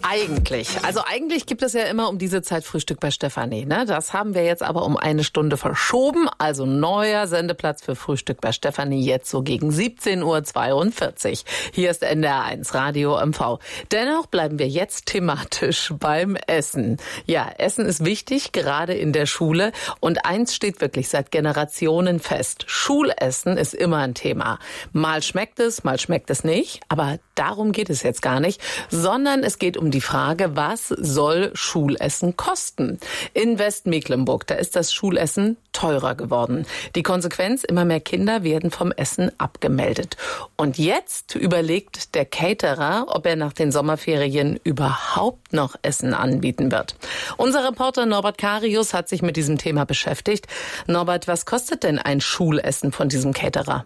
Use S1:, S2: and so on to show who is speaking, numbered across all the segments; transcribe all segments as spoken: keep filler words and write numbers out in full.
S1: Eigentlich. Also eigentlich gibt es ja immer um diese Zeit Frühstück bei Stefanie. Ne? Das haben wir jetzt aber um eine Stunde verschoben. Also neuer Sendeplatz für Frühstück bei Stefanie jetzt so gegen siebzehn Uhr zweiundvierzig. Hier ist N D R eins Radio M V. Dennoch bleiben wir jetzt thematisch beim Essen. Ja, Essen ist wichtig, gerade in der Schule. Und eins steht wirklich seit Generationen fest. Schulessen ist immer ein Thema. Mal schmeckt es, mal schmeckt es nicht. Aber darum geht es jetzt gar nicht, sondern es geht um die Frage, was soll Schulessen kosten? In Westmecklenburg, da ist das Schulessen teurer geworden. Die Konsequenz, immer mehr Kinder werden vom Essen abgemeldet. Und jetzt überlegt der Caterer, ob er nach den Sommerferien überhaupt noch Essen anbieten wird. Unser Reporter Norbert Karius hat sich mit diesem Thema beschäftigt. Norbert, was kostet denn ein Schulessen von diesem Caterer?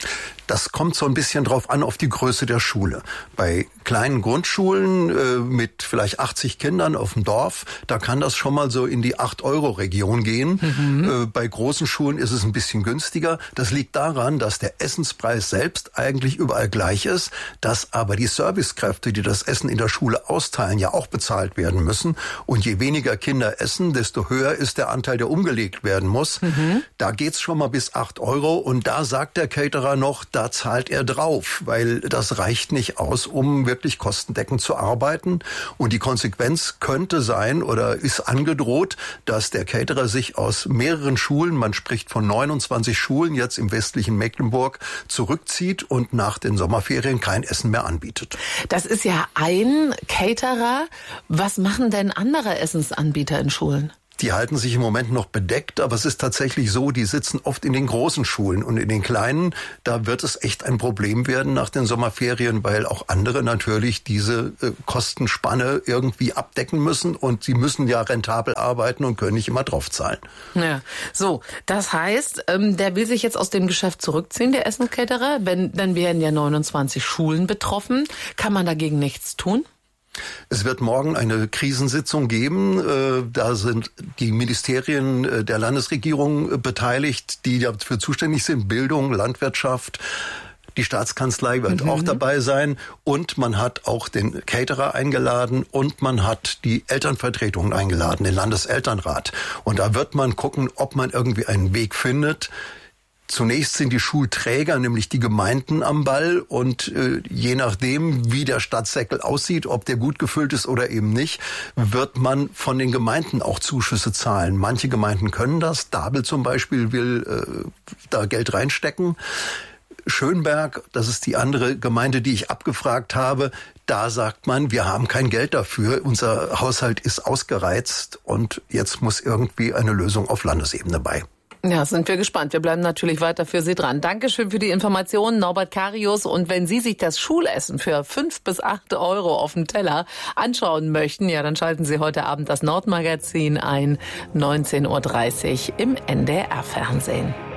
S2: Das kommt so ein bisschen drauf an, auf die Größe der Schule. Bei kleinen Grundschulen äh, mit vielleicht achtzig Kindern auf dem Dorf, da kann das schon mal so in die acht Euro Region gehen. Mhm. Äh, bei großen Schulen ist es ein bisschen günstiger. Das liegt daran, dass der Essenspreis selbst eigentlich überall gleich ist, dass aber die Servicekräfte, die das Essen in der Schule austeilen, ja auch bezahlt werden müssen. Und je weniger Kinder essen, desto höher ist der Anteil, der umgelegt werden muss. Mhm. Da geht's schon mal bis acht Euro. Und da sagt der Caterer noch, da zahlt er drauf, weil das reicht nicht aus, um wirklich kostendeckend zu arbeiten. Und die Konsequenz könnte sein oder ist angedroht, dass der Caterer sich aus mehreren Schulen, man spricht von neunundzwanzig Schulen jetzt im westlichen Mecklenburg, zurückzieht und nach den Sommerferien kein Essen mehr anbietet.
S1: Das ist ja ein Caterer. Was machen denn andere Essensanbieter in Schulen?
S2: Die halten sich im Moment noch bedeckt, aber es ist tatsächlich so, die sitzen oft in den großen Schulen und in den kleinen, da wird es echt ein Problem werden nach den Sommerferien, weil auch andere natürlich diese äh, Kostenspanne irgendwie abdecken müssen und sie müssen ja rentabel arbeiten und können nicht immer draufzahlen.
S1: Ja, so, das heißt, ähm, der will sich jetzt aus dem Geschäft zurückziehen, der Essenscaterer, wenn, dann wären ja neunundzwanzig Schulen betroffen. Kann man dagegen nichts tun?
S2: Es wird morgen eine Krisensitzung geben. Da sind die Ministerien der Landesregierung beteiligt, die dafür zuständig sind. Bildung, Landwirtschaft. Die Staatskanzlei wird mhm. auch dabei sein. Und man hat auch den Caterer eingeladen und man hat die Elternvertretungen eingeladen, den Landeselternrat. Und da wird man gucken, ob man irgendwie einen Weg findet. Zunächst sind die Schulträger, nämlich die Gemeinden, am Ball und äh, je nachdem, wie der Stadtsäckel aussieht, ob der gut gefüllt ist oder eben nicht, wird man von den Gemeinden auch Zuschüsse zahlen. Manche Gemeinden können das. Dabel zum Beispiel will äh, da Geld reinstecken. Schönberg, das ist die andere Gemeinde, die ich abgefragt habe, da sagt man, wir haben kein Geld dafür, unser Haushalt ist ausgereizt und jetzt muss irgendwie eine Lösung auf Landesebene bei.
S1: Ja, sind wir gespannt. Wir bleiben natürlich weiter für Sie dran. Dankeschön für die Informationen, Norbert Karius. Und wenn Sie sich das Schulessen für fünf bis acht Euro auf dem Teller anschauen möchten, ja, dann schalten Sie heute Abend das Nordmagazin ein, neunzehn Uhr dreißig im N D R Fernsehen.